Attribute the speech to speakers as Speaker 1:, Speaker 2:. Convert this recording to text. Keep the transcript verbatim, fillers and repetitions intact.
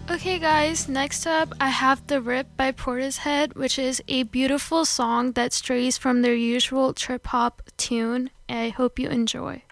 Speaker 1: Okay, guys, next up I have The Rip by Portishead, which is a beautiful song that strays from their usual trip hop tune. I hope you enjoy.